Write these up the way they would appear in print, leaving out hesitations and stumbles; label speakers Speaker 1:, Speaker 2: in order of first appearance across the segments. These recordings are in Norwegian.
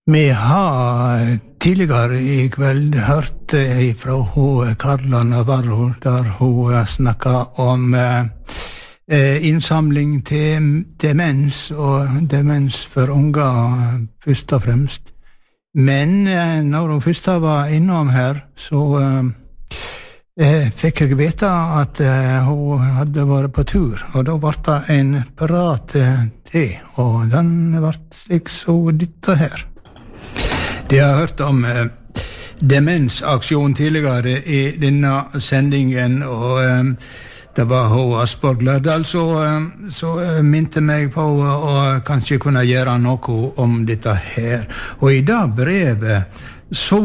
Speaker 1: Vi har tidligere I kveld hørt fra hun Carla Navarro, der hun snakket om innsamling til demens, og demens for unger først og fremst. Men når hun først var innom her, så fikk jeg vite at hun hadde vært på tur, og da ble det en prat til, og den ble slik så dette her. De har hørt om demensaksjon tidligere I denne sendingen, og det var hun Asborg Lørdal så minte meg på å kanskje kunne gjøre noe om dette her. Og I det brevet så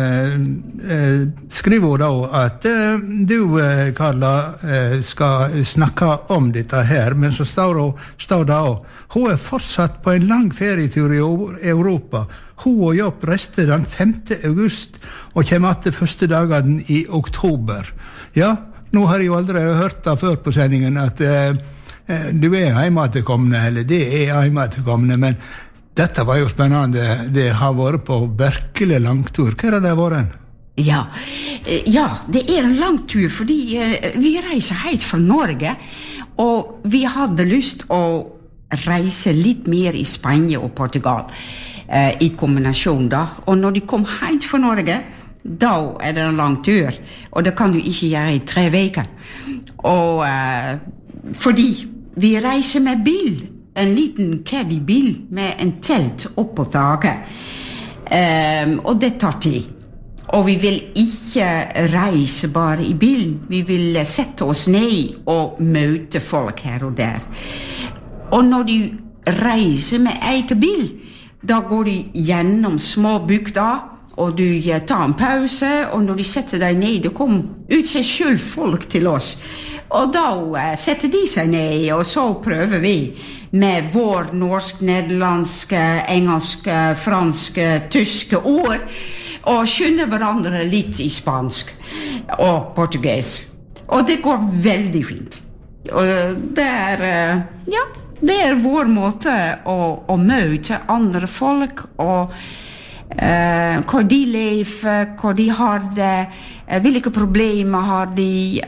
Speaker 1: skriver hun da at du, Carla, skal snakke om dette her, men så står det hun fortsatt på en lang ferietur I Europa. Hun og Jobb reiste den 5. august og kommer til første dagen I oktober. Ja, nå har jeg jo aldri hørt det før på sendingen at du heimatilkommende, eller det heimatilkommende, men dette var jo spennende. Det har vært på virkelig langtur. Hva det vært?
Speaker 2: Ja, det en lang tur, fordi vi reiser helt fra Norge, og vi hadde lyst å reise litt mer I Spania og Portugal, I kombinasjon da. Og når de kom helt fra Norge, da det en lang tur, og det kan du ikke gjøre I 3 veker. Og fordi vi reiser med bil, en liten caddy-bil med en telt opp på taket, og det tar tid. Og vi vil ikke reise bare I bilen, vi vil sette oss ned og møte folk her og der. Og når du reiser med egen bil, da går du gjennom små bygder, og du tar en pause, og når de setter deg ned, det kom ut seg selv folk til oss. Og da setter de seg ned, og så prøver vi med vår norsk, nederlandske, engelske, franske, tyske ord, og skjønner hverandre litt I spansk og portugis. Og det går veldig fint. Og det vår måte å møte andre folk, og hvor de lever, hvor de har det, hvilke problemer har de,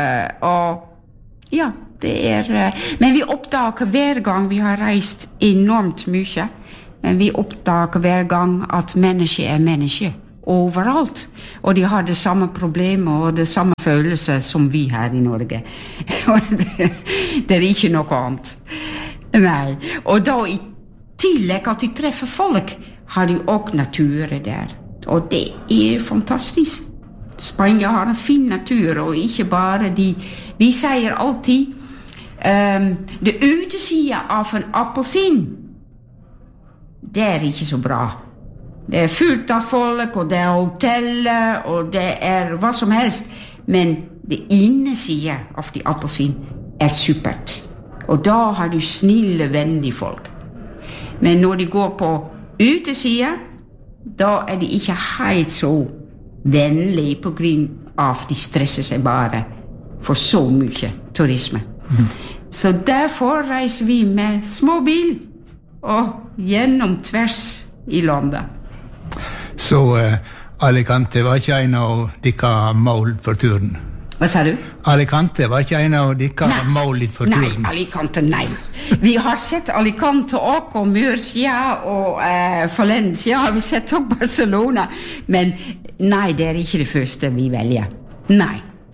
Speaker 2: og ja, det men vi oppdager hver gang vi har reist enormt mye, men vi oppdager hver gang at menneske menneske overalt, og de har det samme problemet og det samme følelse som vi her I Norge. Det ikke noe annet. Nei, og da I tillegg at de treffer folk, har de også naturen der. Og det fantastisk. Spania har en fin natur, og ikke bare de. Vi sier alltid, det utesida av en appelsin, det ikke så bra. Det fullt av folk, og det hoteller, og det hva som helst. Men det innesida av de appelsin supert. Og da har du snille, vennlige folk. Men når de går på utesida, da de ikke helt så vennlige på grunn av de stresser seg bare for så mye turisme. Så derfor reiser vi med småbil og gjennom tvers I landet.
Speaker 1: Så Alicante var ikke en av dere mål for turen?
Speaker 2: Hva sa du?
Speaker 1: Alicante var ikke en av dere mål for turen?
Speaker 2: Nei, Alicante, nei. Vi har sett Alicante og Murcia og Valencia, har vi sett også Barcelona, men nei, det ikke det første vi velger. Nei.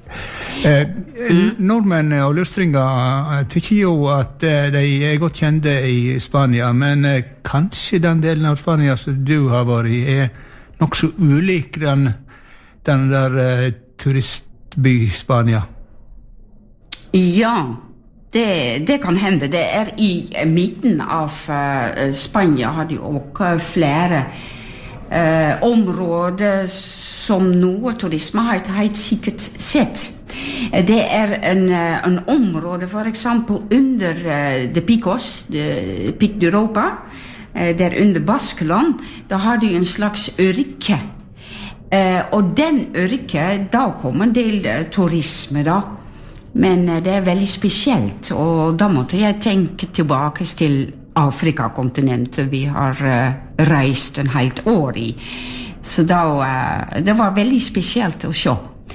Speaker 1: Nordmenn og lustringer tykker jo at de godt kjente I Spania, men kanskje den delen av Spania som du har vært I nok så ulik den der turistby Spania.
Speaker 2: Ja, det kan hende. Det I midten av Spania har de også flere områder som noe turisme har helt sikkert sett. Det en område for eksempel under de Picos, Pic d'Europa, der under Baskeland, da har de en slags ørke. Og den ørke, da kommer en del turisme da. Men det veldig spesielt, og da måtte jeg tenke tilbake til Afrikakontinentet vi har reist en helt år i. Så det var veldig spesielt å se.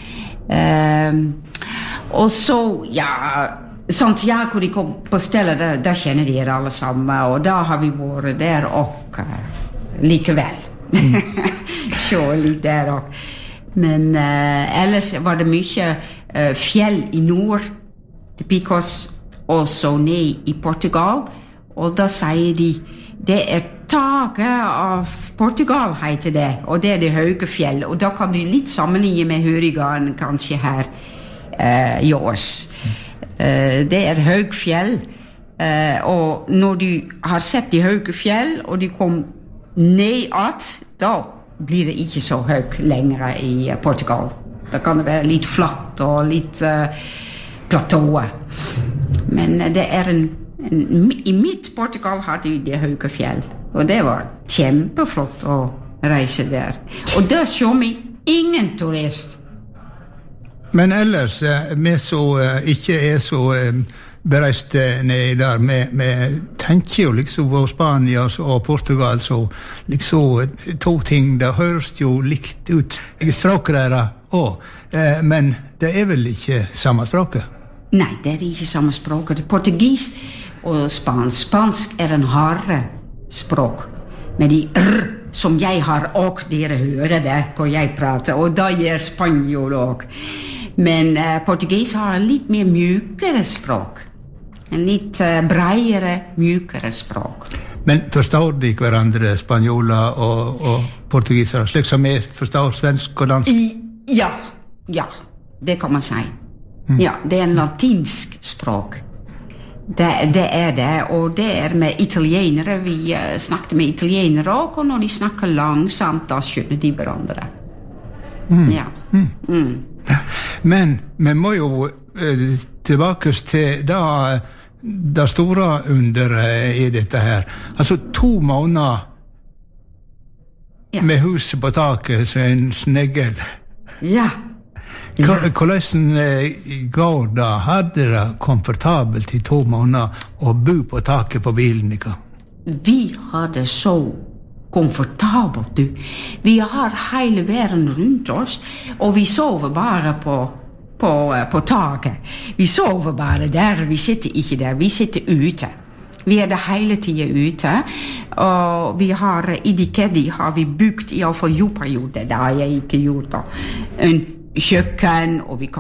Speaker 2: Og så, Santiago de kom på stedet, der kjenner de alle sammen, og da har vi vært der og likevel. Se litt der og. Men ellers var det mye fjell i nord, til Picos, og så ned i Portugal, og da sier de, det taket av Portugal heter det, og det det høye fjell, og da kan du litt sammenligne med Hurrigan kanskje her i års. Det høye fjell, og når du har sett de høye fjell, og du kom ned at, da blir det ikke så høyt lenger i Portugal. Da kan det være litt flatt og litt platået. Men det i mitt Portugal hadde de høye fjell, og det var kjempeflott å reise der. Og der så vi ingen turist.
Speaker 1: Men ellers, vi så ikke så bereist ned der, vi tenker jo liksom på Spania og Portugal, så liksom to ting, det høres jo likt ut. Språket der også, men det vel ikke samme språket?
Speaker 2: Nei, det ikke samme språket. Portugis og spansk. Spansk en harde språk. Med de som jeg har og dere hører det hvor jeg prater, og da gjør spanjol også. Men portugis har litt mer mjukere språk. En litt bredere, mjukere språk.
Speaker 1: Men forstår de hverandre, spanjoler og portugiser, slik som vi forstår svensk og dansk?
Speaker 2: Ja, det kan man si. Ja, det en latinsk språk. Det det, og det med italienere. Vi snakket med italienere også, og når de snakker langsomt, da skjønner de hverandre. Ja.
Speaker 1: Men vi må jo tilbake til det store under i dette her. Altså 2 måneder med huset på taket som en snegel.
Speaker 2: Ja.
Speaker 1: Hvordan går det? Hadde det komfortabelt i 2 måneder å bo på taket på bilen?
Speaker 2: Vi hadde så komfortabelt, du. Vi har hele verden rundt oss, og vi sover bare på taket. Vi sover bare der, vi sitter ikke der, vi sitter ute. Vi det hele tiden ute, og vi har, i Dikedi har vi bygd, i alle fall jo periode, det har jeg ikke gjort da, en kjøkken, og vi kan